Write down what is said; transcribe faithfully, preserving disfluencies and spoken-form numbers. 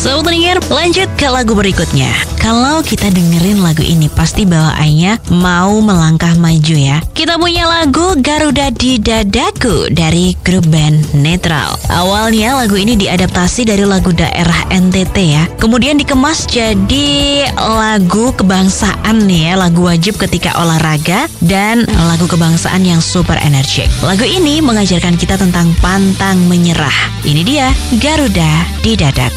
Sobat Pendengar, lanjut ke lagu berikutnya. Kalau kita dengerin lagu ini pasti bawaannya mau melangkah maju ya. Kita punya lagu Garuda di Dadaku dari grup band Netral. Awalnya lagu ini diadaptasi dari lagu daerah N T T ya. Kemudian dikemas jadi lagu kebangsaan nih ya, lagu wajib ketika olahraga dan lagu kebangsaan yang super energik. Lagu ini mengajarkan kita tentang pantang menyerah. Ini dia Garuda di Dadaku.